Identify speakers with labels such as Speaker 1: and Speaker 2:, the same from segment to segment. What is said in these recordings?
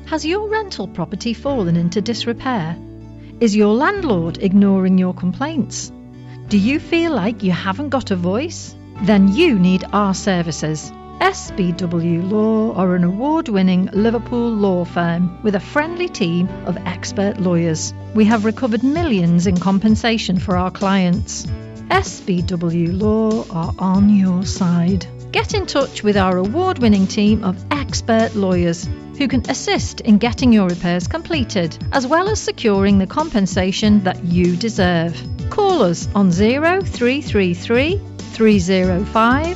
Speaker 1: Has your rental property fallen into disrepair? Is your landlord ignoring your complaints? Do you feel like you haven't got a voice? Then you need our services. SBW Law are an award-winning Liverpool law firm with a friendly team of expert lawyers. We have recovered millions in compensation for our clients. SBW Law are on your side. Get in touch with our award-winning team of expert lawyers who can assist in getting your repairs completed, as well as securing the compensation that you deserve. Call us on 0333 305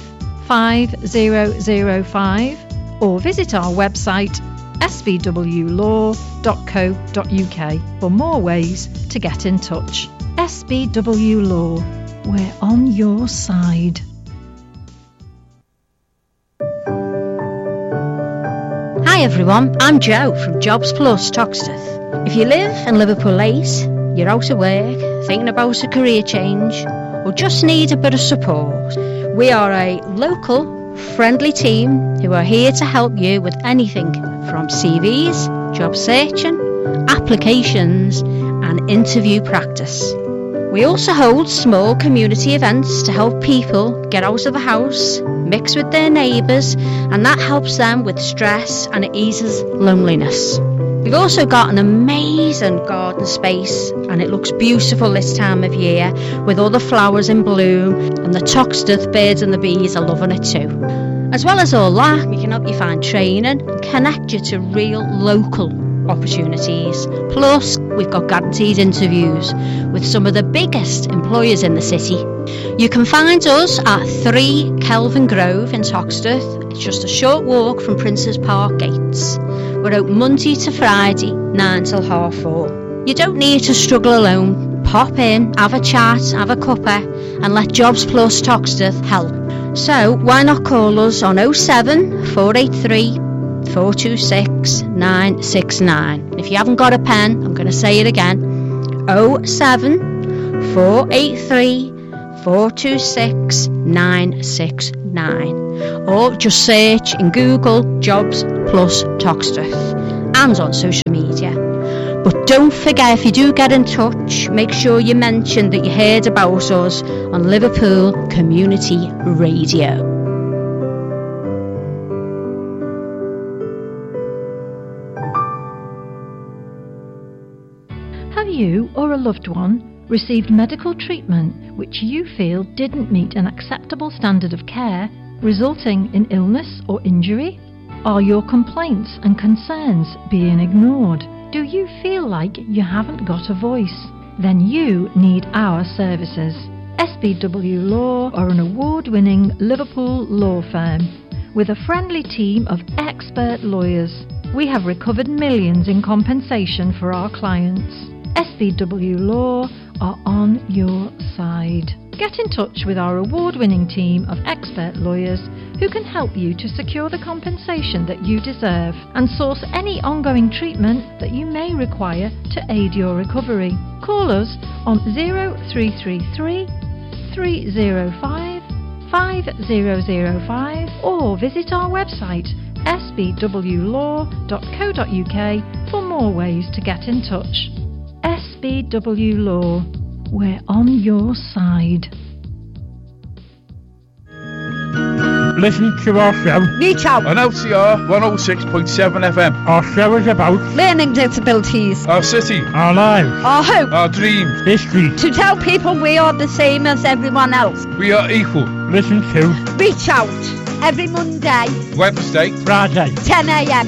Speaker 1: 5005 or visit our website sbwlaw.co.uk for more ways to get in touch. SBW Law, we're on your side.
Speaker 2: Hi everyone, I'm Jo from Jobs Plus Toxteth. If you live in Liverpool 8, you're out of work, thinking about a career change, or just need a bit of support, we are a local, friendly team who are here to help you with anything from CVs, job searching, applications and interview practice. We also hold small community events to help people get out of the house, mix with their neighbours, and that helps them with stress and it eases loneliness. We've also got an amazing garden space and it looks beautiful this time of year with all the flowers in bloom, and the Toxteth birds and the bees are loving it too. As well as all that, we can help you find training and connect you to real local opportunities. Plus, we've got guaranteed interviews with some of the biggest employers in the city. You can find us at 3 Kelvin Grove in Toxteth. It's just a short walk from Princes Park gates. We're open Monday to Friday, 9 till 4:30. You don't need to struggle alone. Pop in, have a chat, have a cuppa, and let Jobs Plus Toxteth help. So why not call us on 07 483 426 969. If you haven't got a pen, I'm going to say it again. 07 483 426 969. Or just search in Google Jobs Plus Toxteth and on social media. But don't forget, if you do get in touch, make sure you mention that you heard about us on Liverpool Community Radio.
Speaker 1: Have you or a loved one received medical treatment which you feel didn't meet an acceptable standard of care, resulting in illness or injury? Are your complaints and concerns being ignored? Do you feel like you haven't got a voice? Then you need our services. SBW Law are an award-winning Liverpool law firm with a friendly team of expert lawyers. We have recovered millions in compensation for our clients. SBW Law are on your side. Get in touch with our award-winning team of expert lawyers who can help you to secure the compensation that you deserve and source any ongoing treatment that you may require to aid your recovery. Call us on 0333 305 5005 or visit our website sbwlaw.co.uk for more ways to get in touch. SBW Law, we're on your side.
Speaker 3: Listen to our show.
Speaker 4: Reach out
Speaker 5: on LCR 106.7 FM.
Speaker 3: Our show is about
Speaker 4: learning disabilities,
Speaker 5: our city,
Speaker 3: our lives,
Speaker 4: our hope,
Speaker 5: our dreams,
Speaker 3: history.
Speaker 4: To tell people we are the same as everyone else.
Speaker 5: We are equal.
Speaker 3: Listen to
Speaker 4: Reach Out every Monday,
Speaker 5: Wednesday,
Speaker 3: Friday,
Speaker 4: 10 a.m.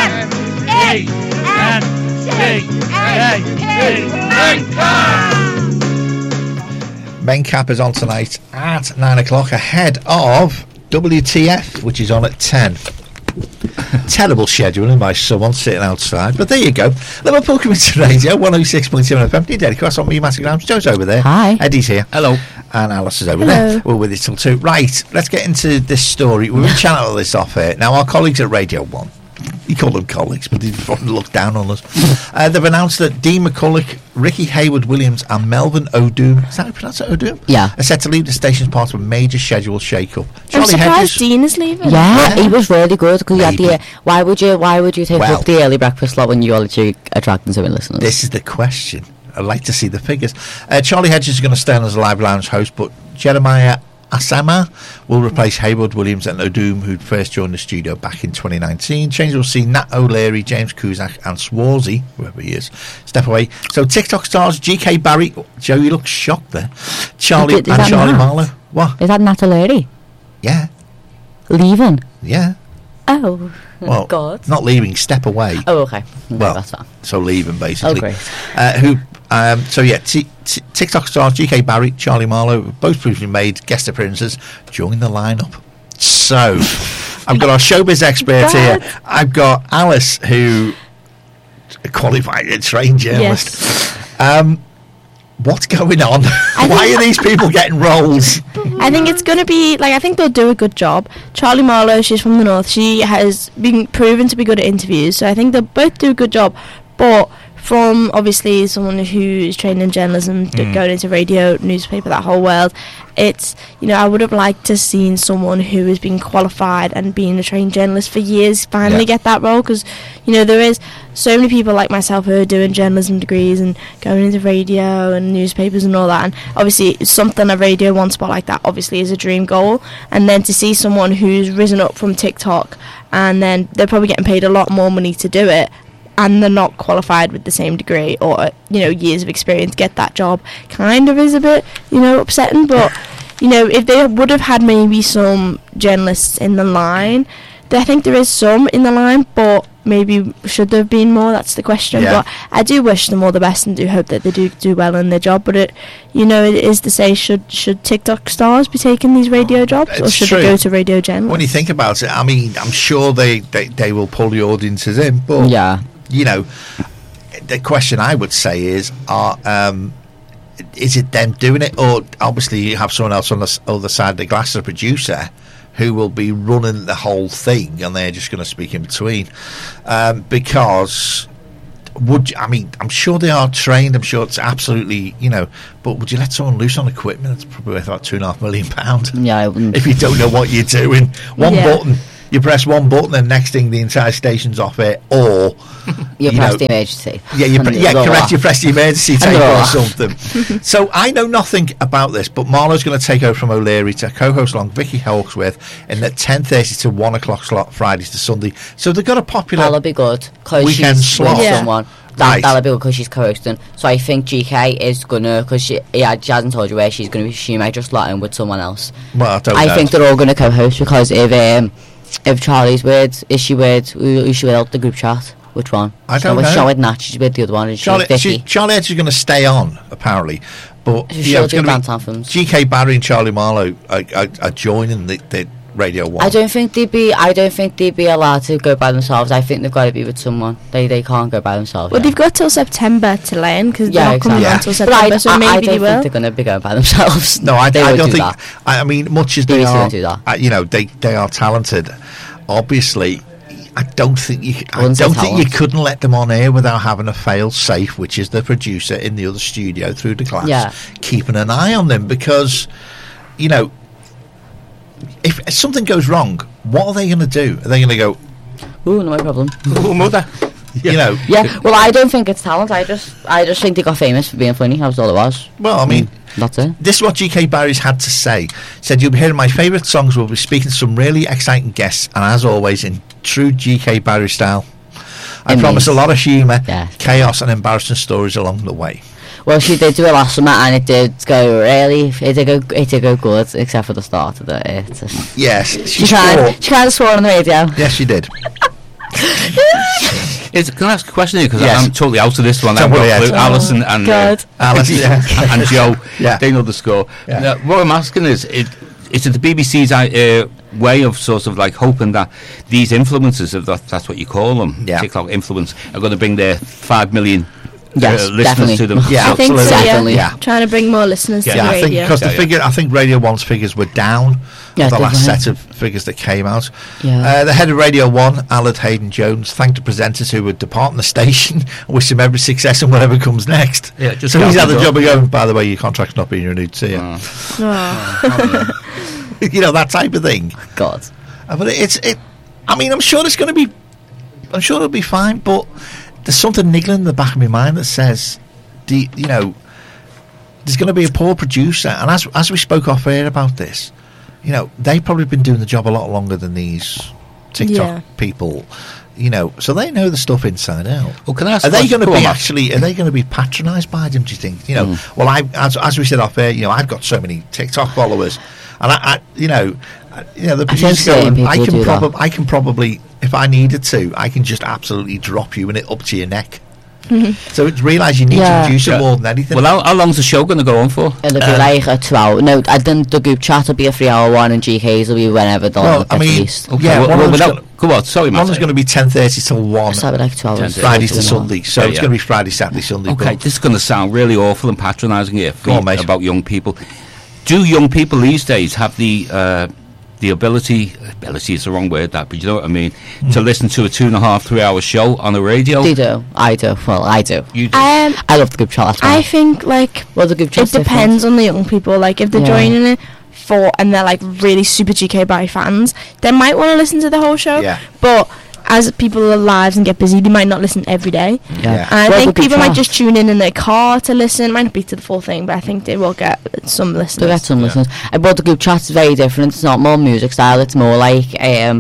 Speaker 6: Main Cap is on tonight at 9 o'clock ahead of WTF, which is on at 10. Terrible scheduling by someone sitting outside, but there you go. Liverpool Community Radio 106.7 FM. Dear Derek Cross on me, Matty Grams. Joe's over there.
Speaker 2: Hi.
Speaker 6: Eddie's here.
Speaker 7: Hello.
Speaker 6: And Alice is over there. We're with you till 2. Right, let's get into this story. We've been chatting all this off here. Now, our colleagues at Radio 1 He called them colleagues, but he looked down on us. They've announced that Dean McCulloch, Ricky Hayward-Williams and Melvin O'Doom, is that how you pronounce it, O'Doom?
Speaker 2: Yeah.
Speaker 6: Are set to leave the station as part of a major schedule shake-up.
Speaker 7: I'm
Speaker 6: Charlie
Speaker 7: surprised
Speaker 6: Hedges,
Speaker 7: Dean is leaving.
Speaker 2: Yeah, he was really good because you had
Speaker 6: Maybe.
Speaker 2: the. Why would you take
Speaker 6: Well-
Speaker 2: up the early breakfast slot when you're literally attracting so many listeners?
Speaker 6: this is the question. I'd like to see the figures. Charlie Hedges is going to stay on as a live lounge host, but Jeremiah Asama will replace Hayward, Williams and O'Doom, who first joined the studio back in 2019. Change will see Nat O'Leary, James Cusack and Swarzy, whoever he is, step away. So TikTok stars GK Barry, Joe, you look shocked there, Charlie
Speaker 2: Is
Speaker 6: and
Speaker 2: that
Speaker 6: Charlie
Speaker 2: Nat?
Speaker 6: Marlowe. What?
Speaker 2: Is that Nat O'Leary
Speaker 6: Yeah,
Speaker 2: leaving?
Speaker 6: yeah.
Speaker 2: Oh,
Speaker 6: Well,
Speaker 2: God.
Speaker 6: not leaving, step away.
Speaker 2: Oh, okay.
Speaker 6: Well,
Speaker 2: That's fine.
Speaker 6: so leaving basically.
Speaker 2: Oh, great.
Speaker 6: So yeah, TikTok stars GK Barry, Charlie Marlowe, both previously made guest appearances, join the lineup. So I've got our showbiz expert here. I've got Alice, who a qualified and trained journalist. What's going on? Why are these people getting roles?
Speaker 7: I think it's going to be, like, I think they'll do a good job. Charlie Marlowe, she's from the North. She has been proven to be good at interviews, so I think they'll both do a good job. But from, obviously, someone who is trained in journalism, going into radio, newspaper, that whole world, it's, I would have liked to have seen someone who has been qualified and been a trained journalist for years finally get that role, because, there is so many people like myself who are doing journalism degrees and going into radio and newspapers and all that, and obviously something a radio one spot like that obviously is a dream goal, and then to see someone who's risen up from TikTok and then they're probably getting paid a lot more money to do it, and they're not qualified with the same degree or years of experience, get that job, kind of is a bit upsetting. But if they would have had maybe some journalists in the line, I think there is some in the line, but maybe should there have been more? That's the question.
Speaker 6: Yeah.
Speaker 7: But I do wish them all the best and do hope that they do well in their job. But it is to say, should TikTok stars be taking these radio jobs, or
Speaker 6: It's
Speaker 7: should
Speaker 6: true.
Speaker 7: they go to radio journalists?
Speaker 6: When you think about it, I mean, I'm sure they will pull the audiences in, but
Speaker 2: Yeah.
Speaker 6: The question I would say is it them doing it, or obviously you have someone else on the other side of the glass, a producer, who will be running the whole thing, and they're just going to speak in between, because I'm sure they are trained. I'm sure it's absolutely, but would you let someone loose on equipment that's probably worth about £2.5 million?
Speaker 2: Yeah, I wouldn't.
Speaker 6: If you don't know what you're doing, one
Speaker 7: Yeah.
Speaker 6: button, you press one button, and next thing the entire station's off it, or
Speaker 2: You press the emergency.
Speaker 6: correct. You press the emergency
Speaker 2: And
Speaker 6: tape
Speaker 2: they're
Speaker 6: or
Speaker 2: off.
Speaker 6: something. So I know nothing about this, but Marlowe's going to take over from O'Leary to co-host along Vicky Hawksworth in the 10:30 to 1 o'clock slot, Fridays to Sunday. So they've got a popular.
Speaker 2: That'll be good because
Speaker 6: Weekend
Speaker 2: she's
Speaker 6: slot.
Speaker 2: with
Speaker 7: Yeah.
Speaker 2: someone.
Speaker 6: Right.
Speaker 2: That'll be good because she's co-hosting. So I think GK is gonna, because she hasn't told you where she's gonna be. She might just slot in with someone else.
Speaker 6: Well, I don't
Speaker 2: I
Speaker 6: know.
Speaker 2: think they're all gonna co-host, because if Charlie's with, is she with? Who's she with? The group chat. Which one?
Speaker 6: I don't
Speaker 2: so
Speaker 6: know.
Speaker 2: She's with Nat. She's with the other one. Is she with Vicky?
Speaker 6: Charlie Edge is going to stay on apparently, but
Speaker 2: She'll
Speaker 6: it's
Speaker 2: do
Speaker 6: gonna be
Speaker 2: dance anthems.
Speaker 6: GK Barry and Charlie Marlowe are joining the Radio 1.
Speaker 2: I don't think they'd be allowed to go by themselves. I think they've got to be with someone. They can't go by themselves.
Speaker 7: Well,
Speaker 2: yeah.
Speaker 7: they've got till September to learn, because
Speaker 2: Yeah,
Speaker 7: they're not coming
Speaker 6: exactly.
Speaker 7: on till
Speaker 2: But
Speaker 7: September, so
Speaker 2: I
Speaker 7: maybe
Speaker 2: don't
Speaker 7: they will.
Speaker 2: think they're going to be going by themselves.
Speaker 6: No, I
Speaker 2: They
Speaker 6: don't
Speaker 2: won't do
Speaker 6: think.
Speaker 2: that.
Speaker 6: I mean, much as they
Speaker 2: BBC
Speaker 6: are,
Speaker 2: won't do that.
Speaker 6: they are talented. Obviously, I don't think you. I
Speaker 2: Wouldn't say
Speaker 6: don't think you
Speaker 2: talent.
Speaker 6: couldn't let them on air without having a fail safe, which is the producer in the other studio through the glass,
Speaker 2: Yeah.
Speaker 6: keeping an eye on them, because if something goes wrong, what are they going to do? Are they going to go?
Speaker 2: Ooh, no problem.
Speaker 3: Oh, mother.
Speaker 2: Yeah, well, I don't think it's talent. I just think they got famous for being funny. That was all it was.
Speaker 6: Well, I mean.
Speaker 2: That's it.
Speaker 6: This is what GK Barry's had to say. He said, "You'll be hearing my favourite songs. We'll be speaking to some really exciting guests, and as always, in true GK Barry style, I
Speaker 2: Amazing.
Speaker 6: promise a lot of humour,
Speaker 2: Yeah.
Speaker 6: chaos, and embarrassing stories along the way."
Speaker 2: Well, she did do it last summer, and it did go good, except for the start of it.
Speaker 6: Yes,
Speaker 2: She kind of swore on the radio.
Speaker 6: Yes, she did.
Speaker 3: Can I ask a question here? Because
Speaker 6: Yes.
Speaker 3: I'm totally out of this one.
Speaker 6: Don't
Speaker 3: I've
Speaker 6: worry,
Speaker 3: got
Speaker 6: Ed.
Speaker 3: Alison and
Speaker 7: God.
Speaker 6: Alice, yeah.
Speaker 3: and Joe.
Speaker 6: Yeah.
Speaker 3: They know the score.
Speaker 6: Yeah.
Speaker 3: Now, what I'm asking is it the BBC's way of sort of like hoping that these influencers, if that's what you call them,
Speaker 6: Yeah.
Speaker 3: TikTok influence, are going to bring their 5 million
Speaker 8: Yes,
Speaker 3: listeners
Speaker 8: definitely.
Speaker 3: to them.
Speaker 6: Yeah,
Speaker 7: I think so,
Speaker 6: absolutely.
Speaker 8: Definitely.
Speaker 6: Yeah.
Speaker 7: Trying to bring more listeners to
Speaker 6: Yeah,
Speaker 7: the
Speaker 6: I think
Speaker 7: radio.
Speaker 6: because the figure, I think Radio 1's figures were down.
Speaker 8: Yeah,
Speaker 6: The last
Speaker 8: definitely.
Speaker 6: set of figures that came out.
Speaker 8: Yeah.
Speaker 6: The head of Radio 1, Alan Hayden Jones, thanked the presenters who were departing the station and wished him every success in whatever comes next.
Speaker 3: Yeah, just
Speaker 6: so he's
Speaker 3: go
Speaker 6: had
Speaker 3: for
Speaker 6: the
Speaker 3: it.
Speaker 6: job of going, by the way, your contract's not being renewed, see ya.
Speaker 7: Oh.
Speaker 6: You know, that type of thing.
Speaker 8: God.
Speaker 6: But I mean, I'm sure it'll be fine, but there's something niggling in the back of my mind that says, you know, there's going to be a poor producer. And as we spoke off air about this, you know, they've probably been doing the job a lot longer than these TikTok
Speaker 7: Yeah.
Speaker 6: people, you know, so they know the stuff inside out.
Speaker 3: Well, can I ask
Speaker 6: Are they going to
Speaker 3: go
Speaker 6: be
Speaker 3: on, Matt.
Speaker 6: are they going to be patronised by them, do you think? You know, well, as we said off air, you know, I've got so many TikTok followers, and I the producer
Speaker 8: certain
Speaker 6: going,
Speaker 8: people do that.
Speaker 6: I can probably, if I needed to, I can just absolutely drop you and it up to your neck. So it's realise you need
Speaker 8: Yeah.
Speaker 6: to produce it
Speaker 3: Yeah.
Speaker 6: more than anything.
Speaker 3: Well, how long's the show going to go on for?
Speaker 8: It'll be like a 2-hour. No, I think the group chat will be a 3-hour one, and GK's will be whenever the
Speaker 6: Well,
Speaker 8: gets
Speaker 6: I mean,
Speaker 8: released.
Speaker 3: Okay,
Speaker 6: Yeah,
Speaker 3: well,
Speaker 6: one of them's
Speaker 3: without-
Speaker 6: gonna-
Speaker 3: go on, sorry, Matt.
Speaker 6: one is going to be 10:30 till 1,
Speaker 8: So it'll be like 2 hours.
Speaker 3: 10
Speaker 6: Friday to
Speaker 8: Something like
Speaker 6: Sunday. So
Speaker 3: Yeah,
Speaker 6: it's
Speaker 3: yeah.
Speaker 6: going to be Friday, Saturday, Sunday.
Speaker 3: Okay,
Speaker 6: but
Speaker 3: this is going to sound really awful and patronising here
Speaker 6: Go on, mate.
Speaker 3: about young people. Do young people these days have the ability is the wrong word, that, but you know what I mean, to listen to a 2.5, 3 hour show on the radio?
Speaker 8: They do. I do. Well, I do.
Speaker 3: You do.
Speaker 7: I
Speaker 8: love the group chat. That's why.
Speaker 7: think like
Speaker 8: Well, the group
Speaker 7: it
Speaker 8: chat's
Speaker 7: depends on the young people. Like if they're
Speaker 8: Yeah.
Speaker 7: joining it for and they're like really super GK Bye fans, they might want to listen to the whole show.
Speaker 6: Yeah.
Speaker 7: But as people lives and get busy, they might not listen every day.
Speaker 6: Yeah.
Speaker 7: And I
Speaker 8: Well,
Speaker 7: think
Speaker 8: the group
Speaker 7: people might
Speaker 8: chat.
Speaker 7: just tune in their car to listen. Might not be to the full thing, but I think they will get some
Speaker 8: They
Speaker 7: listeners.
Speaker 8: get some listeners. But the group chat's very different. It's not more music style. It's more like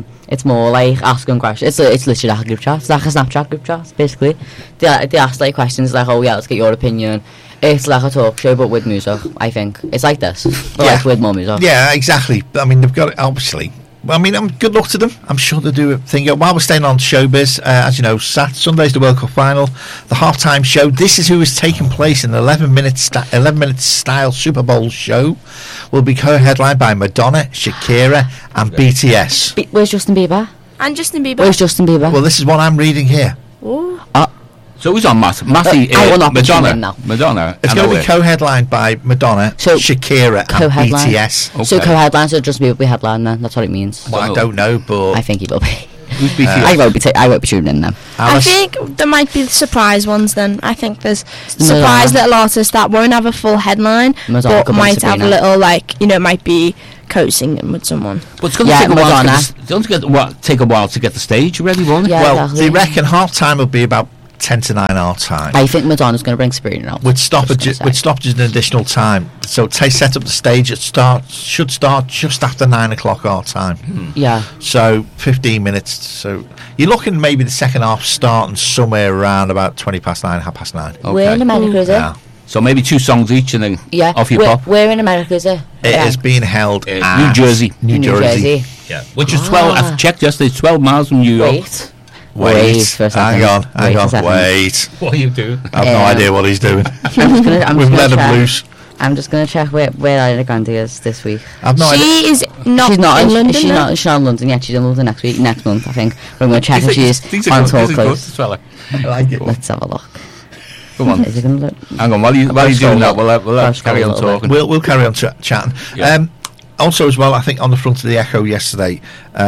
Speaker 8: asking questions. It's literally like a group chat. It's like a Snapchat group chat, basically. They ask like questions like, oh yeah, let's get your opinion. It's like a talk show but with music. I think it's like this, but
Speaker 6: Yeah.
Speaker 8: like with more music.
Speaker 6: Yeah, exactly. I mean, they've got it, obviously. Well, I mean, good luck to them. I'm sure they'll do a thing. While we're staying on showbiz, as you know, Sunday's the World Cup final, the halftime show. This is who is taking place in an 11-minute style Super Bowl show. Will be co-headlined by Madonna, Shakira, and BTS.
Speaker 8: Where's Justin Bieber?
Speaker 7: And Justin Bieber.
Speaker 8: Where's Justin Bieber?
Speaker 6: Well, this is what I'm reading here.
Speaker 7: Ooh.
Speaker 3: So who's on Matty?
Speaker 8: I will not be tuning in
Speaker 3: Madonna.
Speaker 8: now.
Speaker 3: Madonna.
Speaker 6: It's
Speaker 3: I
Speaker 6: going
Speaker 3: know
Speaker 6: to be
Speaker 3: it.
Speaker 6: co-headlined by Madonna,
Speaker 8: So,
Speaker 6: Shakira, and
Speaker 8: co-headline.
Speaker 6: BTS.
Speaker 3: Okay.
Speaker 8: So co-headline, so Justin Bieber will be headline then. That's what it means.
Speaker 6: Well, I don't know, but
Speaker 8: I think he will be.
Speaker 3: Who's BTS?
Speaker 8: I won't be tuning in then.
Speaker 7: I
Speaker 6: Alice,
Speaker 7: think there might be surprise ones then. I think there's
Speaker 8: Madonna.
Speaker 7: surprise little artists that won't have a full headline,
Speaker 8: Madonna
Speaker 7: but
Speaker 8: could be
Speaker 7: might have a
Speaker 8: Sabrina.
Speaker 7: little, like, you know, it might be co-singing with someone.
Speaker 3: But it's going to
Speaker 8: Yeah,
Speaker 3: take a while.
Speaker 8: Madonna.
Speaker 3: Take a while to get the stage ready, won't it?
Speaker 8: Yeah.
Speaker 6: well,
Speaker 8: exactly.
Speaker 6: they reckon half-time will be about 10 to 9 our time.
Speaker 8: I think Madonna's going to bring Sabrina out.
Speaker 6: With stoppages an additional time. So set up the stage. It should start just after 9 o'clock our time.
Speaker 8: Yeah.
Speaker 6: So 15 minutes. So you're looking maybe the second half starting somewhere around about 20 past 9, half past 9.
Speaker 3: Okay.
Speaker 8: Where in America is it?
Speaker 6: Yeah.
Speaker 3: So maybe 2 songs each and then
Speaker 8: Yeah.
Speaker 3: off you pop.
Speaker 8: Where in America is it?
Speaker 6: It
Speaker 8: Yeah.
Speaker 6: is being held
Speaker 3: New
Speaker 6: at
Speaker 3: Jersey.
Speaker 6: New Jersey.
Speaker 3: Yeah. Which is 12.
Speaker 8: Ah.
Speaker 3: I've checked yesterday. 12 miles from New York.
Speaker 8: Wait for a second.
Speaker 6: Hang on.
Speaker 8: Wait a second.
Speaker 6: Wait.
Speaker 3: What are you doing?
Speaker 6: I've no idea what he's doing.
Speaker 8: I'm just gonna
Speaker 6: We've let him
Speaker 8: check.
Speaker 6: loose.
Speaker 8: I'm just gonna check where Ariana Grande is this week.
Speaker 6: I've no idea.
Speaker 7: She is not
Speaker 8: she's not
Speaker 7: in London.
Speaker 8: She's
Speaker 7: now?
Speaker 8: not in London yet. She's in London next month, I think. But I'm gonna check if she's on tour close.
Speaker 3: This fella.
Speaker 6: I like it.
Speaker 8: Let's have a look.
Speaker 3: Come on.
Speaker 8: Is it gonna look?
Speaker 3: Hang on. While you doing
Speaker 8: scroll
Speaker 3: that,
Speaker 8: up.
Speaker 3: we'll
Speaker 8: I'll scroll
Speaker 3: carry on
Speaker 8: a little bit.
Speaker 3: talking.
Speaker 6: We'll carry on chatting.
Speaker 3: Yeah.
Speaker 6: Also, as well, I think on the front of the Echo yesterday,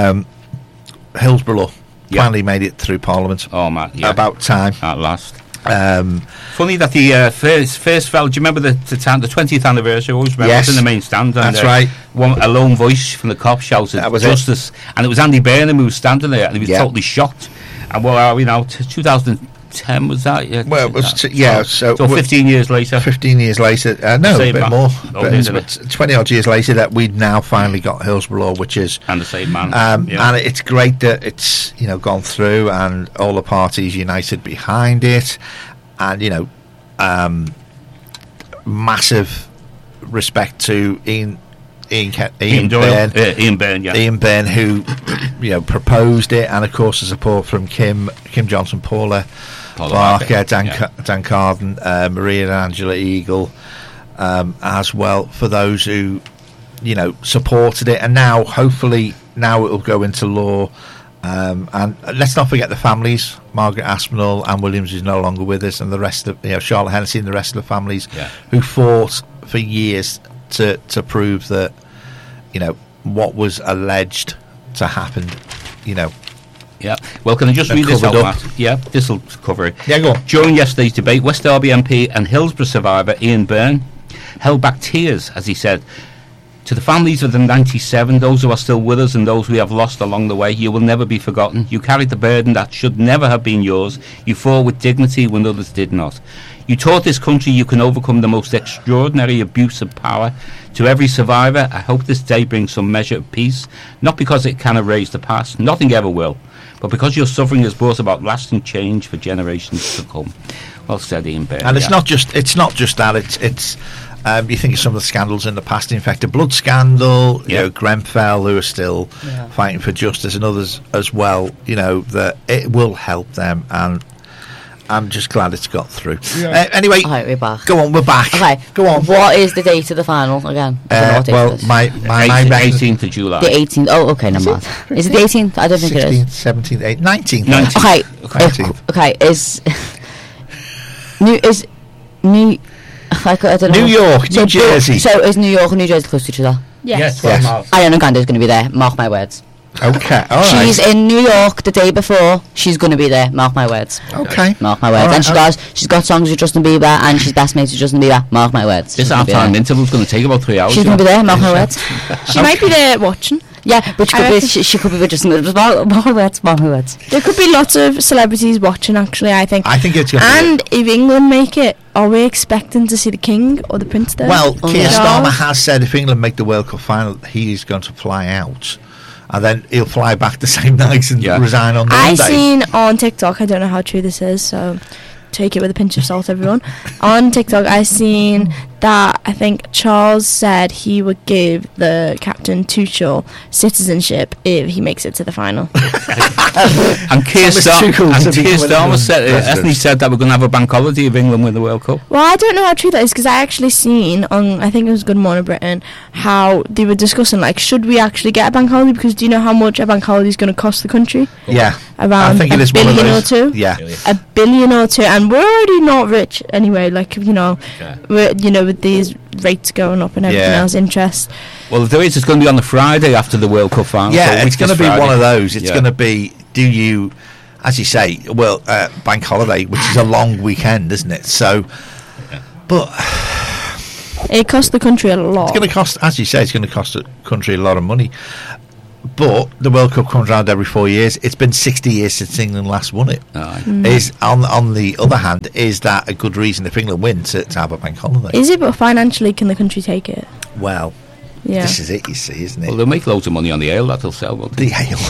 Speaker 6: Hillsborough
Speaker 3: Yeah.
Speaker 6: finally made it through Parliament.
Speaker 3: Oh, Matt. Yeah.
Speaker 6: About time.
Speaker 3: At last.
Speaker 6: Um,
Speaker 3: Funny that the first fell. Do you remember the 20th anniversary? I always remember
Speaker 6: Yes.
Speaker 3: it was in the main stand. And,
Speaker 6: That's right.
Speaker 3: A lone voice from the cop shouted,
Speaker 6: That was
Speaker 3: "Justice!" And it was Andy Burnham who was standing there, and he was
Speaker 6: Yeah.
Speaker 3: totally shocked. And what are we now? 2010 was that? Yeah.
Speaker 6: Well, it was so
Speaker 3: 15 years later.
Speaker 6: 15 years later, no, a
Speaker 3: Same
Speaker 6: bit
Speaker 3: man.
Speaker 6: more,
Speaker 3: Oh,
Speaker 6: but
Speaker 3: isn't
Speaker 6: it's 20 odd years later that we've now finally got Hillsborough, which is
Speaker 3: And the same man. Yeah.
Speaker 6: and it's great that it's gone through and all the parties united behind it, and massive respect to Ian
Speaker 3: Doyle.
Speaker 6: Byrne,
Speaker 3: Ian Byrne, yeah.
Speaker 6: Ian Byrne, who proposed it, and of course the support from Kim Johnson, Paula Barker, Dan Carden, Maria and Angela Eagle, as well, for those who supported it, and now hopefully it will go into law, And let's not forget the families. Margaret Aspinall, Anne Williams is no longer with us, and the rest of Charlotte Hennessy and the rest of the families who fought for years to prove that what was alleged to happen.
Speaker 3: Yeah. Well, can I just read this out, Matt? Yeah, this will cover it.
Speaker 6: Yeah, go on.
Speaker 3: During yesterday's debate, West Derby MP and Hillsborough survivor Ian Byrne held back tears as he said, "To the families of the 97, those who are still with us and those we have lost along the way, you will never be forgotten. You carried the burden that should never have been yours. You fought with dignity when others did not. You taught this country you can overcome the most extraordinary abuse of power. To every survivor, I hope this day brings some measure of peace, not because it can erase the past, nothing ever will, but because your suffering has brought about lasting change for generations to come." Well said, Ian Byrne.
Speaker 6: And it's not just that. It's you think of some of the scandals in the past, the infected blood scandal, Grenfell, who are still fighting for justice, and others as well. That it will help them, and I'm just glad it's got through. Anyway,
Speaker 8: Alright, we're back.
Speaker 6: Go on, we're back.
Speaker 8: Okay,
Speaker 6: go on.
Speaker 8: What is the date of the final again?
Speaker 6: Well, my
Speaker 3: 18th of July.
Speaker 8: The 18th. Oh, okay, no matter. Is it the 18th? I don't think it is.
Speaker 6: 17th, 18th, 19th.
Speaker 3: 19th.
Speaker 8: Okay.
Speaker 6: 19th.
Speaker 8: Okay. New. I don't know.
Speaker 6: New York, New Jersey.
Speaker 8: So is New York and New Jersey close to each other?
Speaker 7: Yes.
Speaker 8: Ariana Grande's going to be there. Mark my words.
Speaker 6: Okay, all right.
Speaker 8: She's in New York the day before. She's going to be there. Mark my words.
Speaker 6: Okay.
Speaker 8: Mark my words.
Speaker 6: Right,
Speaker 8: and she's got songs with Justin Bieber, and she's best mates with Justin Bieber. Mark my words.
Speaker 3: This half-time interval's going to take about 3 hours.
Speaker 8: She's going to be there. Mark my words.
Speaker 7: She might be there watching.
Speaker 8: Yeah, but she could be with Justin Bieber. Mark my words. Mark my words.
Speaker 7: There could be lots of celebrities watching, actually, I think.
Speaker 6: I think it's going
Speaker 7: And if England make it, are we expecting to see the King or the Prince there?
Speaker 6: Well, Keir Starmer has said if England make the World Cup final, he is going to fly out. And then he'll fly back the same night and resign on the Monday.
Speaker 7: I seen on TikTok, I don't know how true this is, so take it with a pinch of salt, everyone. On TikTok, I seen that I think Charles said he would give the captain Tuchel citizenship if he makes it to the final.
Speaker 3: And Keir Starmer said that we're going to have a bank holiday if England win the World Cup.
Speaker 7: Well, I don't know how true that is, because I actually seen on, I think it was Good Morning Britain, how they were discussing, like, should we actually get a bank holiday? Because do you know how much a bank holiday is going to cost the country?
Speaker 6: Yeah.
Speaker 7: Around $1 billion or two.
Speaker 6: Yeah.
Speaker 7: $1 billion or two, and we're already not rich anyway. Like we're with these rates going up and everything else, interest.
Speaker 3: Well, there is. It's going to be on the Friday after the World Cup final.
Speaker 6: Yeah, it's going to be one of those. It's going to be. Do you, as you say, bank holiday, which is a long weekend, isn't it? So, but
Speaker 7: it costs the country a lot.
Speaker 6: It's going to cost, as you say, it's going to cost the country a lot of money. But the World Cup comes around every 4 years. It's been 60 years since England last won it. Is on the other hand, is that a good reason if England win to have a bank holiday?
Speaker 7: Is it? But financially, can the country take it?
Speaker 6: Well, this is it. You see, isn't it?
Speaker 3: Well, they'll make loads of money on the ale that they'll sell. Won't they?
Speaker 6: The ale.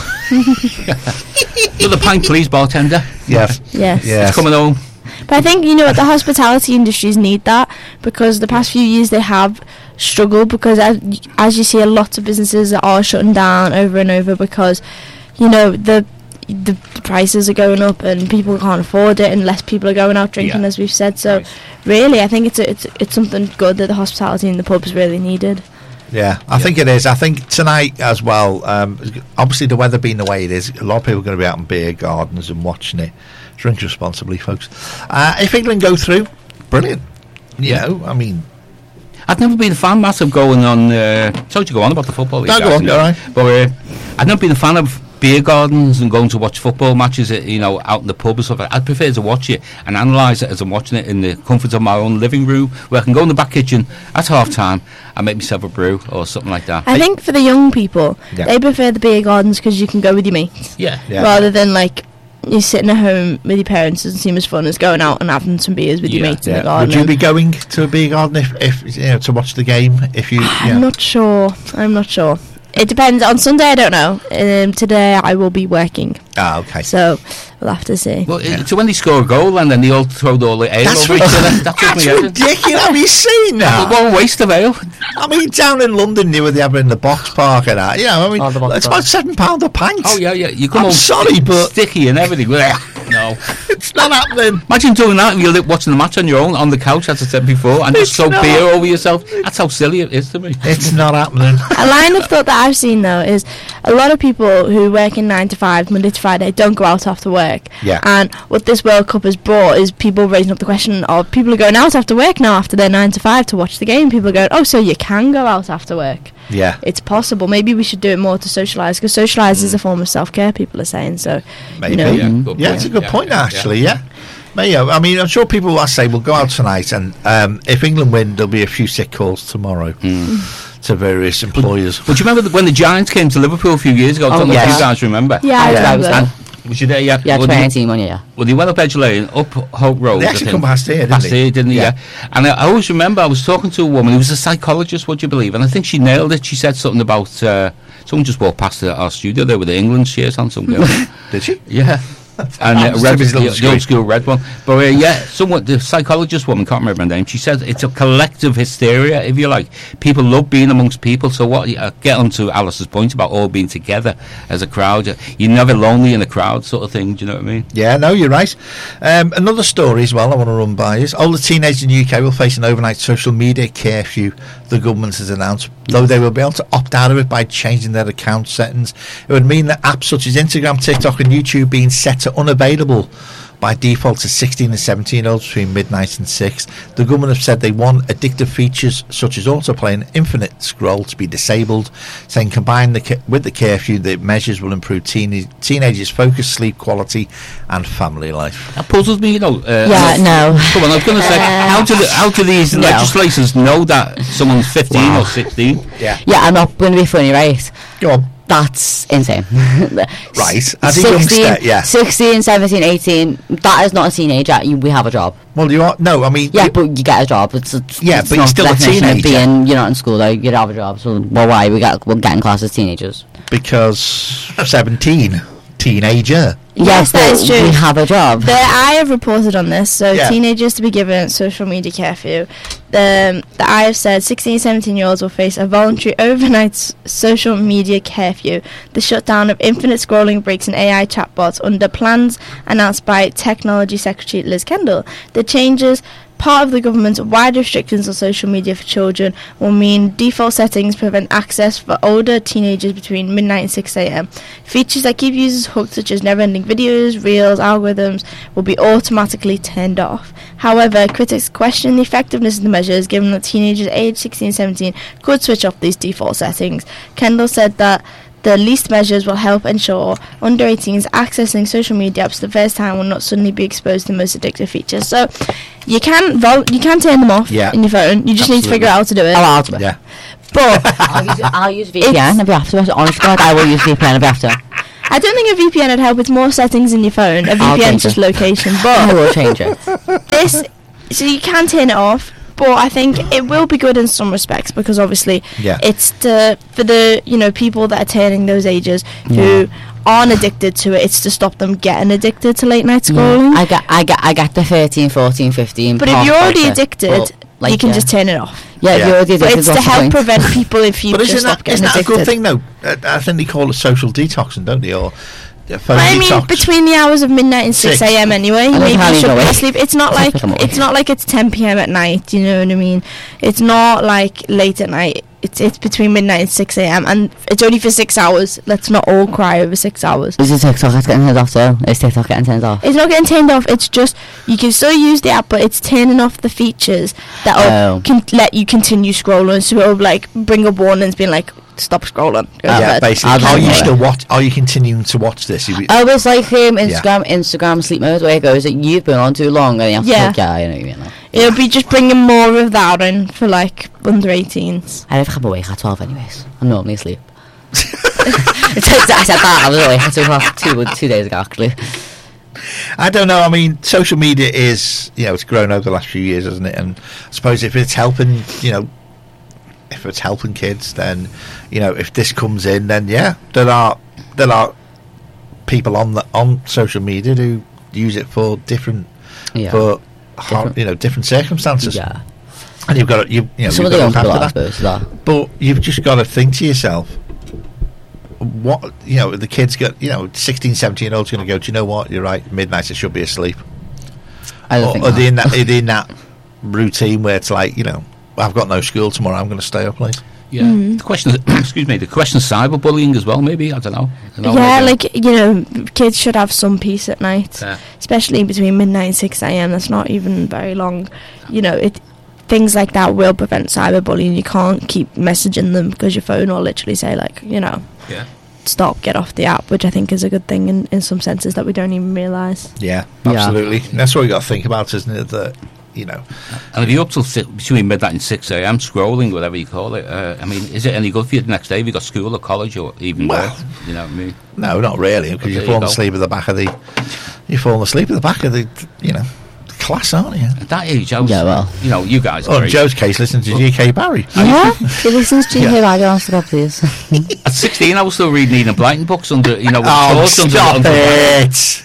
Speaker 3: Another pint, please, bartender.
Speaker 6: Yes.
Speaker 3: It's coming home.
Speaker 7: But I think, the hospitality industries need that, because the past few years they have struggled, because as you see, a lot of businesses are shutting down over and over because, the prices are going up and people can't afford it, and less people are going out drinking, as we've said. So really, I think it's something good that the hospitality in the pubs really needed.
Speaker 6: Yeah, I think it is. I think tonight as well, obviously the weather being the way it is, a lot of people are going to be out in beer gardens and watching it. Drink responsibly, folks. If England go through, brilliant. I mean,
Speaker 3: I've never been a fan, Matt, of going on. Sorry to go on about the football.
Speaker 6: No, go on, all right.
Speaker 3: But I've never been a fan of beer gardens and going to watch football matches, out in the pub and stuff. I'd prefer to watch it and analyse it as I'm watching it in the comfort of my own living room, where I can go in the back kitchen at half time and make myself a brew or something like that.
Speaker 7: I think for the young people, they prefer the beer gardens because you can go with your mates.
Speaker 3: Yeah.
Speaker 7: Rather than you're sitting at home with your parents. Doesn't seem as fun as going out and having some beers with your mates in the garden.
Speaker 6: Would you be going to a beer garden if to watch the game? If you,
Speaker 7: I'm not sure. It depends. On Sunday, I don't know. Today, I will be working.
Speaker 6: Okay.
Speaker 7: So we'll have to see.
Speaker 3: Well, so when they score a goal and then they all throw all the ale over each other.
Speaker 6: That's ridiculous. Have you seen that?
Speaker 3: What a waste of ale.
Speaker 6: I mean, down in London, they were having in the Box Park and that. It's about £7 a pint.
Speaker 3: Oh yeah. You come
Speaker 6: I'm
Speaker 3: home
Speaker 6: sorry, but
Speaker 3: sticky and everything. No, No.
Speaker 6: It's not happening.
Speaker 3: Imagine doing that if you're watching the match on your own, on the couch, as I said before, and just
Speaker 6: It's
Speaker 3: throw
Speaker 6: not.
Speaker 3: beer over yourself. That's how silly it is to me.
Speaker 6: It's not happening.
Speaker 7: A line of thought that I've seen though is a lot of people who work in 9 to 5 Monday to Friday don't go out after work.
Speaker 6: Yeah.
Speaker 7: And what this World Cup has brought is people raising up the question of people are going out after work now after their 9 to 5 to watch the game. People are going, oh, so you can go out after work.
Speaker 6: Yeah.
Speaker 7: It's possible. Maybe we should do it more to socialise, because socialise is a form of self-care, people are saying. So,
Speaker 6: Maybe.
Speaker 7: you know,
Speaker 3: Yeah, good
Speaker 6: Yeah,
Speaker 3: point.
Speaker 6: it's a good
Speaker 3: Yeah,
Speaker 6: point,
Speaker 3: yeah,
Speaker 6: actually, yeah. Maybe, I mean, I'm sure people, I say, will go out tonight, and if England win, there'll be a few sick calls tomorrow to various employers.
Speaker 3: But do you remember when the Giants came to Liverpool a few years ago? I don't know if
Speaker 8: yes.
Speaker 3: you guys remember.
Speaker 7: yeah, I
Speaker 8: Yeah, I was
Speaker 7: remember.
Speaker 8: there.
Speaker 3: Was you there? Yeah.
Speaker 8: Yeah,
Speaker 3: Well, they-
Speaker 8: 2018 one, yeah.
Speaker 3: Well, they went up Edge Lane, up Hope Road.
Speaker 6: They
Speaker 3: I
Speaker 6: actually
Speaker 3: think.
Speaker 6: come past here, didn't
Speaker 3: Past
Speaker 6: they?
Speaker 3: here, didn't they?
Speaker 6: Yeah.
Speaker 3: Yeah. And I always remember I was talking to a woman who was a psychologist, would you believe? And I think she nailed it. She said something about someone just walked past our studio there with the England shirts on, some girl.
Speaker 6: Did she?
Speaker 3: Yeah. And
Speaker 6: Just
Speaker 3: red,
Speaker 6: took his
Speaker 3: the,
Speaker 6: little
Speaker 3: the old
Speaker 6: screen.
Speaker 3: school red one. But yeah, the psychologist woman, can't remember her name, she said it's a collective hysteria, if you like. People love being amongst people, so what? Get on to Alice's point about all being together as a crowd. You're never lonely in a crowd, sort of thing, do you know what I mean?
Speaker 6: Yeah, no, you're right. Another story as well I want to run by is older teenagers in the UK will face an overnight social media curfew the government has announced, though they will be able to opt out of it by changing their account settings. It would mean that apps such as Instagram, TikTok and YouTube being set to unavailable by default to 16 and 17-year-olds between midnight and 6. The government have said they want addictive features such as autoplay and infinite scroll to be disabled, saying combined with the curfew, the measures will improve teenagers' focus, sleep quality and family life.
Speaker 3: That puzzles me, you know.
Speaker 8: Yeah, no.
Speaker 3: Come on, I was going to say, how do these
Speaker 8: No.
Speaker 3: legislators know that someone's 15 or 16?
Speaker 6: Yeah.
Speaker 8: Yeah, I'm not going to be funny, right?
Speaker 6: Go on.
Speaker 8: That's insane.
Speaker 6: Right, as a youngster, yeah.
Speaker 8: 16, 17, 18, that is not a teenager. We have a job.
Speaker 6: Well, you are... No, I mean...
Speaker 8: Yeah, but you get a job. It's
Speaker 6: Yeah,
Speaker 8: it's
Speaker 6: but you're
Speaker 8: not
Speaker 6: still
Speaker 8: the
Speaker 6: a
Speaker 8: definition of
Speaker 6: teenager.
Speaker 8: Being, you're not in school, though. You have a job. So, well, why? We're getting classed as teenagers.
Speaker 6: Because 17, teenager.
Speaker 7: Yes, that
Speaker 8: but
Speaker 7: is true.
Speaker 8: we have a job.
Speaker 7: I have reported on this, so
Speaker 6: Yeah.
Speaker 7: teenagers to be given social media curfew. The I have said 16, 17-year-olds will face a voluntary overnight social media curfew. The shutdown of infinite scrolling breaks and AI chatbots under plans announced by Technology Secretary Liz Kendall. The changes, part of the government's wide restrictions on social media for children, will mean default settings prevent access for older teenagers between midnight and 6 a.m. Features that keep users hooked, such as never-ending videos, reels, algorithms, will be automatically turned off. However, critics question the effectiveness of the measures, given that teenagers aged 16 and 17 could switch off these default settings. Kendall said that the least measures will help ensure under 18s accessing social media apps for the first time will not suddenly be exposed to the most addictive features. So you can turn them off
Speaker 6: Yeah.
Speaker 7: in your phone. You just need to
Speaker 6: Absolutely.
Speaker 7: figure out how to do it.
Speaker 8: Oh, I'll do it.
Speaker 6: Yeah.
Speaker 7: But
Speaker 8: I'll use VPN if you have to. Honest to God, I will use VPN if you have to.
Speaker 7: I don't think a VPN would help. It's more settings in your phone. A
Speaker 8: I'll
Speaker 7: VPN
Speaker 8: change
Speaker 7: is just
Speaker 8: it.
Speaker 7: location.
Speaker 8: I
Speaker 7: But
Speaker 8: will change it.
Speaker 7: so you can turn it off. But I think it will be good in some respects, because obviously
Speaker 6: Yeah.
Speaker 7: it's for the people that are turning those ages who aren't addicted to it. It's to stop them getting addicted to late night scrolling.
Speaker 8: I get the 13, 14, 15.
Speaker 7: But if
Speaker 8: part
Speaker 7: you're
Speaker 8: about
Speaker 7: already
Speaker 8: it.
Speaker 7: addicted,
Speaker 8: But, like,
Speaker 7: you can
Speaker 8: yeah.
Speaker 7: just turn it off.
Speaker 8: Yeah, if
Speaker 6: Yeah.
Speaker 8: you're already
Speaker 7: But
Speaker 8: addicted,
Speaker 7: it's to
Speaker 8: what's the
Speaker 7: help
Speaker 8: point?
Speaker 7: prevent people in future
Speaker 6: But isn't
Speaker 7: stop
Speaker 6: that,
Speaker 7: getting
Speaker 6: isn't that a
Speaker 7: addicted.
Speaker 6: good thing, though? I think they call it social detoxing, don't they? Or phone
Speaker 7: I mean,
Speaker 6: detox.
Speaker 7: between the hours of midnight and 6
Speaker 6: 6.
Speaker 7: a.m. anyway,
Speaker 8: And
Speaker 7: maybe
Speaker 8: how
Speaker 7: you
Speaker 8: you
Speaker 7: should
Speaker 8: go
Speaker 7: go to
Speaker 8: away.
Speaker 7: sleep. It's not like
Speaker 8: Pick 'em up.
Speaker 7: it's not like it's 10 p.m. at night. You know what I mean? It's not like late at night. It's between midnight and 6 a.m. and it's only for 6 hours. Let's not all cry over 6 hours.
Speaker 8: Is it TikTok that's getting turned off too? Is TikTok getting turned off?
Speaker 7: It's not getting turned off. It's just you can still use the app, but it's turning off the features that can let you continue scrolling. So it'll like bring up warnings, being like, "Stop scrolling." Go to
Speaker 6: Yeah,
Speaker 7: bed.
Speaker 6: basically.
Speaker 8: I'll
Speaker 6: Are
Speaker 8: do
Speaker 6: you
Speaker 8: it.
Speaker 6: still Are you continuing to watch this?
Speaker 8: Oh, it's like Instagram sleep mode, where it goes that you've been on too long and you have to click, I know what you mean. Like.
Speaker 7: It'll be just bringing more of that in for like under 18s.
Speaker 8: I don't have awake at 12 anyways. I'm normally asleep. I said that, I was awake at 2 o'clock 2 days ago actually.
Speaker 6: I don't know. I mean, social media is, it's grown over the last few years, hasn't it? And I suppose if it's helping, if it's helping kids, then, if this comes in, then there are people on social media who use it for different circumstances.
Speaker 8: Yeah.
Speaker 6: And you've got to,
Speaker 8: Some
Speaker 6: you've
Speaker 8: of the
Speaker 6: got
Speaker 8: young
Speaker 6: to
Speaker 8: people,
Speaker 6: look
Speaker 8: I
Speaker 6: after that.
Speaker 8: suppose, that.
Speaker 6: But you've just got to think to yourself, what the kids got 16, 17-year-olds going to go, do you know what, you're right, midnight I should be asleep.
Speaker 8: I don't think
Speaker 6: Are they in that routine where it's like, I've got no school tomorrow, I'm going to stay up late?
Speaker 3: Yeah. The question is, excuse me, the question is cyberbullying as well, maybe, I don't know.
Speaker 7: Yeah, like, kids should have some peace at night, especially between midnight and 6 a.m. That's not even very long. Things like that will prevent cyberbullying. You can't keep messaging them because your phone will literally say, like, stop, get off the app, which I think is a good thing in some senses that we don't even realise.
Speaker 6: Yeah, absolutely. That's what you got to think about, isn't it? That,
Speaker 3: And if you're up till between midnight and 6 a.m. scrolling, whatever you call it, is it any good for you the next day? Have you got school or college or even work? You know what I mean?
Speaker 6: No, not really, because you're falling asleep at the back of the... You're falling asleep at the back of the, class, aren't you?
Speaker 3: At that age, I was, you guys are
Speaker 6: in
Speaker 3: great.
Speaker 6: Joe's case, listen to G.K. Barry.
Speaker 8: Yeah, he listens to G.K. Barry on the please.
Speaker 3: At 16, I was still reading Enid Blyton books under, with
Speaker 6: stop it!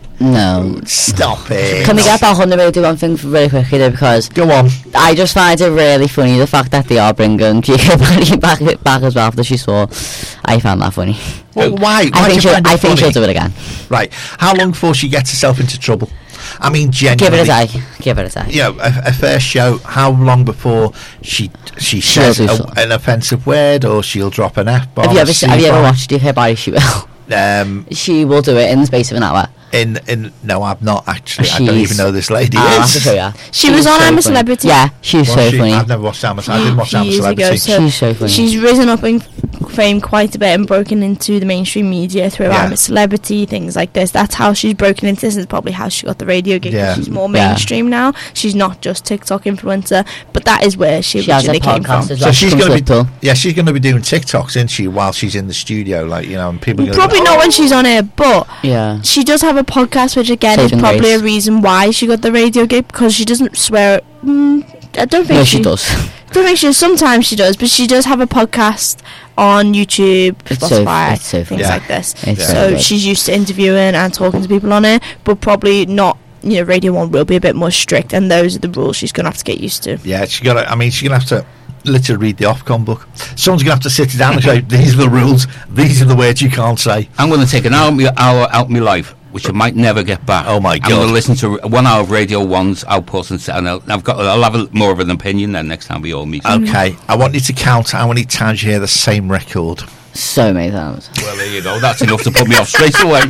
Speaker 8: No.
Speaker 6: Stop it.
Speaker 8: Can we get back on the radio one thing really quickly though, because...
Speaker 6: Go on.
Speaker 8: I just find it really funny, the fact that they are bringing G.K. Barry back as well after she saw. I found that funny.
Speaker 6: Well, why?
Speaker 8: I think she'll do it again.
Speaker 6: Right. How long before she gets herself into trouble? I mean, genuinely.
Speaker 8: Give it a day.
Speaker 6: A fair show. How long before she says an offensive word, or she'll drop an F-bomb?
Speaker 8: Have you ever watched G.K. Barry? She will. She will do it in the space of an hour.
Speaker 6: No, I've not actually. I don't even know this lady is.
Speaker 7: She was on I'm a Celebrity.
Speaker 8: Yeah, she's so funny.
Speaker 6: I've never watched I'm a Celebrity. I didn't watch I'm a Celebrity.
Speaker 8: She's so funny.
Speaker 7: She's risen up in fame quite a bit and broken into the mainstream media through I'm a Celebrity, things like this. That's how she's broken into this. Is probably how she got the radio gig. Yeah. She's more mainstream now. She's not just TikTok influencer, but that is where she originally came from.
Speaker 6: So she's going to be she's going to be doing TikToks, isn't she, while she's in the studio, like, and people
Speaker 7: probably not when she's on air, but she does have a podcast, which again is probably a reason why she got the radio gig, because she doesn't swear. I don't think
Speaker 8: she does.
Speaker 7: Don't think she does. Sometimes she does, but she does have a podcast on YouTube, Spotify, things like this. So she's used to interviewing and talking to people on it, but probably not. Radio 1 will be a bit more strict, and those are the rules she's going to have to get used to. Yeah,
Speaker 6: she's going to have to literally read the Ofcom book. Someone's going to have to sit down and say, these are the rules, these are the words you can't say.
Speaker 3: I'm going to take an hour out of my life, which I might never get back.
Speaker 6: Oh my God.
Speaker 3: I'm going to listen to 1 hour of Radio 1's output, and I'll have more of an opinion then next time we all meet.
Speaker 6: Okay, I want you to count how many times you hear the same record.
Speaker 8: So many times.
Speaker 3: Well, there you go. That's enough to put me off straight away.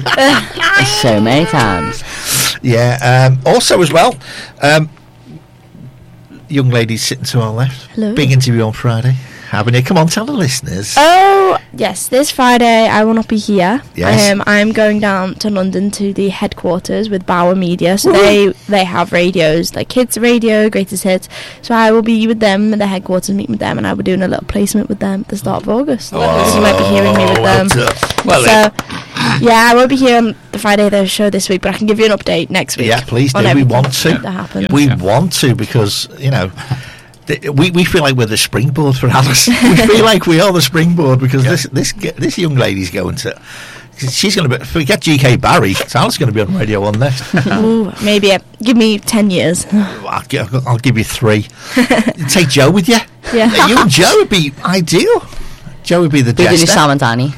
Speaker 8: So many times.
Speaker 6: Yeah. Also, as well, young lady sitting to our left.
Speaker 7: Hello.
Speaker 6: Big interview on Friday. Haven't you? Come on, tell the listeners.
Speaker 7: Oh, yes. This Friday, I will not be here.
Speaker 6: Yes.
Speaker 7: I'm going down to London to the headquarters with Bauer Media. So they have radios, like Kids Radio, Greatest Hits. So I will be with them at the headquarters, meeting with them, and I'll be doing a little placement with them at the start of August. So you might be hearing me with them. I won't be here on the Friday the show this week, but I can give you an update next week.
Speaker 6: Yeah, please do. We want to.
Speaker 7: That happens.
Speaker 6: We want to, because, we feel like we're the springboard for Alice. We feel like we are the springboard, because this young lady's going to... She's going to be... Forget G.K. Barry. Alice is going to be on Radio 1 next.
Speaker 7: Ooh, maybe. Give me 10 years.
Speaker 6: I'll give you 3. Take Joe with you.
Speaker 7: Yeah.
Speaker 6: You and Joe would be ideal. Joe would be the jester.
Speaker 8: Sam and Danny.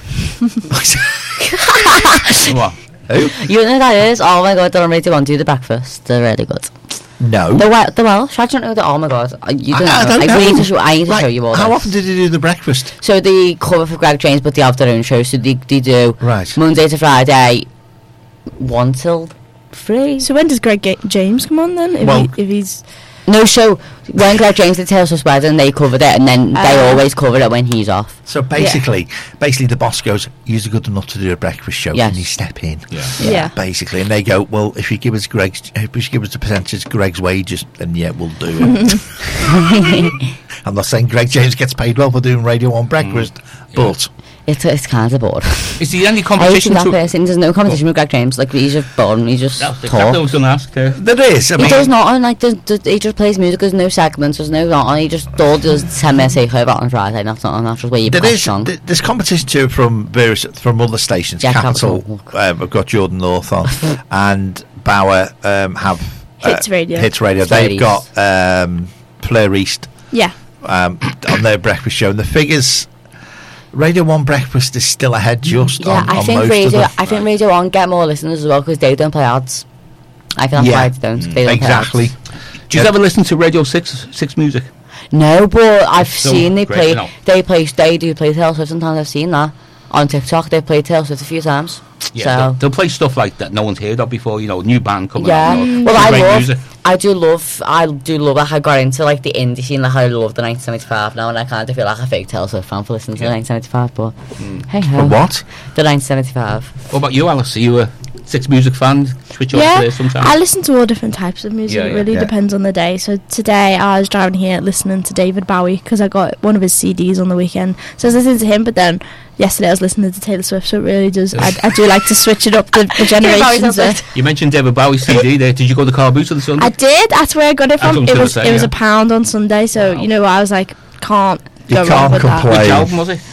Speaker 3: What?
Speaker 6: Who?
Speaker 8: You know who that is? Oh my God, they're on Radio 1. Do the breakfast. They're really good.
Speaker 6: No.
Speaker 8: The Welsh. I don't know oh my God. You don't know.
Speaker 6: I don't know.
Speaker 8: I need to show you all.
Speaker 6: How often did they do the breakfast?
Speaker 8: So they cover for Greg James, but they have their own show. So they do
Speaker 6: right
Speaker 8: Monday to Friday, 1 till 3.
Speaker 7: So when does Greg James come on then? If he's...
Speaker 8: No, so when Greg James did Taylor Swift's wedding, they covered it, and then they always cover it when he's off.
Speaker 6: So basically the boss goes, "You're good enough to do a breakfast show. Can you step in?"
Speaker 7: Yeah.
Speaker 6: Basically, and they go, "Well, if you give us the percentage of Greg's wages, then we'll do it." I'm not saying Greg James gets paid well for doing Radio 1 breakfast, but
Speaker 8: it's kind of bored.
Speaker 3: Is there any competition?
Speaker 8: There's no competition with Greg James. Like, he's just bored. He just talks.
Speaker 3: I was going to ask too.
Speaker 6: There is.
Speaker 8: He does not. And like, he just plays music. There's no segments. There's no not. He just does 10 minutes about on Friday. That's just where you press on.
Speaker 6: There's competition too from other stations.
Speaker 8: Yeah,
Speaker 6: Capital have got Jordan North on, and Bauer have
Speaker 7: Hits Radio.
Speaker 6: They've got Fleur East.
Speaker 7: Yeah.
Speaker 6: On their breakfast show, and the figures Radio 1 Breakfast is still ahead just
Speaker 8: Yeah,
Speaker 6: on
Speaker 8: I
Speaker 6: most
Speaker 8: think
Speaker 6: of
Speaker 8: Radio.
Speaker 6: them.
Speaker 8: I think Radio 1 get more listeners as well because they don't play ads. I think that's why they don't. They don't
Speaker 6: exactly.
Speaker 8: Play ads.
Speaker 3: Do you ever listen to Radio 6 music?
Speaker 8: No, but I've
Speaker 3: so
Speaker 8: seen they
Speaker 3: great,
Speaker 8: play.
Speaker 3: you know.
Speaker 8: They do play Taylor Swift. Sometimes I've seen that on TikTok. They play Taylor Swift a few times.
Speaker 3: Yeah,
Speaker 8: So
Speaker 3: they'll play stuff like that no one's heard of before. You know, new band coming
Speaker 8: yeah,
Speaker 3: out. you know,
Speaker 8: well,
Speaker 3: great
Speaker 8: I
Speaker 3: music.
Speaker 8: do love. Like I got into like the indie scene. Like I love the 1975 now, and I kind of feel like a fake Taylor Swift fan for listening to the 1975. But hey ho,
Speaker 6: What?
Speaker 8: the 1975.
Speaker 3: What about you, Alice? Are you a 6 music fan? Switch on
Speaker 7: Yeah,
Speaker 3: there sometimes.
Speaker 7: I listen to all different types of music.
Speaker 3: Yeah,
Speaker 7: It
Speaker 3: yeah.
Speaker 7: really
Speaker 6: Yeah.
Speaker 7: depends on the day. So today I was driving here listening to David Bowie because I got one of his CDs on the weekend. So I was listening to him, but then yesterday I was listening to Taylor Swift. So it really does. I do like to switch it up the generations.
Speaker 3: You mentioned David Bowie CD there. Did you go to Car Boots on the Sunday?
Speaker 7: I did. That's where I got it
Speaker 3: That's
Speaker 7: from.
Speaker 3: what I was gonna say,
Speaker 7: It was
Speaker 3: yeah.
Speaker 7: £1 on Sunday. So
Speaker 3: Wow.
Speaker 7: you know, I was like, can't
Speaker 6: You
Speaker 7: go wrong
Speaker 6: can't
Speaker 7: with that.
Speaker 6: complain.
Speaker 3: Which album was it?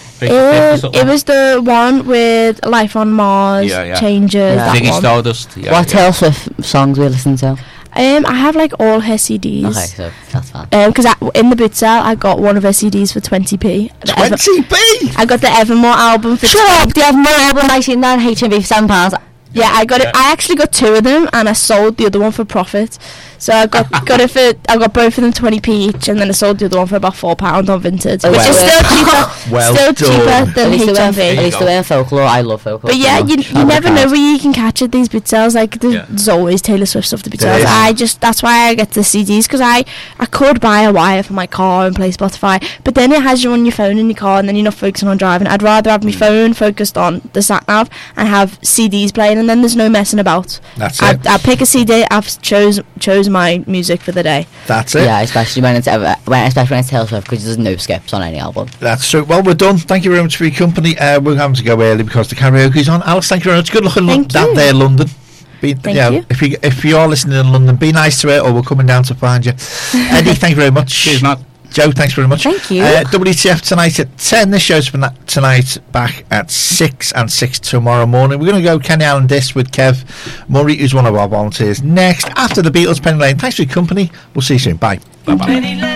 Speaker 7: It was the one with Life on Mars,
Speaker 3: Yeah, yeah.
Speaker 7: Changes.
Speaker 8: Yeah.
Speaker 7: That
Speaker 3: Ziggy
Speaker 7: one.
Speaker 3: Stardust. Yeah,
Speaker 8: What Taylor Swift songs we listen to?
Speaker 7: I have like all her CDs.
Speaker 8: Okay, so that's fine.
Speaker 7: Because in the boot sale, I got one of her CDs for 20p. The
Speaker 6: 20p!
Speaker 7: I got the Evermore album for
Speaker 8: Shut up! Do you have more album 1999 HMV for £7?
Speaker 7: Yeah, I got it. I actually got 2 of them, and I sold the other one for profit. So I got it for. I got both of them 20p each, and then I sold the other one for about £4 on Vinted,
Speaker 8: Oh,
Speaker 7: which
Speaker 8: well.
Speaker 7: is still cheaper.
Speaker 6: Well
Speaker 7: still
Speaker 6: done.
Speaker 7: cheaper than
Speaker 8: At least
Speaker 7: HMV.
Speaker 8: they're in folklore. I love folklore.
Speaker 7: But yeah, you never know where you can catch at these boot sales. Like there's always Taylor Swift stuff to boot
Speaker 6: There
Speaker 7: sales.
Speaker 6: is.
Speaker 7: That's why I get the CDs, because I could buy a wire for my car and play Spotify, but then it has you on your phone in your car, and then you're not focusing on driving. I'd rather have my phone focused on the sat nav and have CDs playing, and then there's no messing about.
Speaker 6: That's it.
Speaker 7: I pick a CD. I've chose my music for the day.
Speaker 6: That's it.
Speaker 8: Yeah, especially when it's Taylor Swift, because there's no skips on any album.
Speaker 6: That's true. Well, we're done. Thank you very much for your company. We're having to go early because the karaoke's on. Alice, thank you very much. Good luck in
Speaker 7: Thank
Speaker 6: that
Speaker 7: you.
Speaker 6: there, London.
Speaker 7: Thank you.
Speaker 6: If you are listening in London, be nice to it, or we're coming down to find you. Eddie, thank you very much.
Speaker 3: Cheers, Matt.
Speaker 6: Joe, thanks very much.
Speaker 7: Thank you.
Speaker 6: WTF tonight at 10. This show's been tonight, back at 6 and 6 tomorrow morning. We're going to go Kenny Allen Disc with Kev Murray, who's one of our volunteers. Next, after the Beatles, Penny Lane. Thanks for your company. We'll see you soon. Bye.
Speaker 3: Bye-bye.